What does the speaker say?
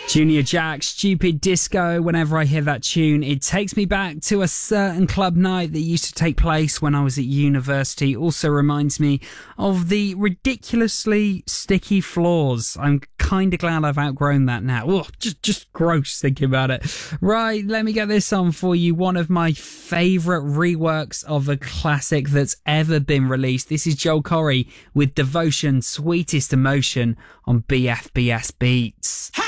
Junior Jack, Stupid Disco. Whenever I hear that tune, it takes me back to a certain club night that used to take place when I was at university. Also reminds me of the ridiculously sticky floors. I'm kind of glad I've outgrown that now. Oh, just gross thinking about it. Right, let me get this on for you. One of my favourite reworks of a classic that's ever been released. This is Joel Corry with Devotion, Sweetest Emotion on BFBS Beats.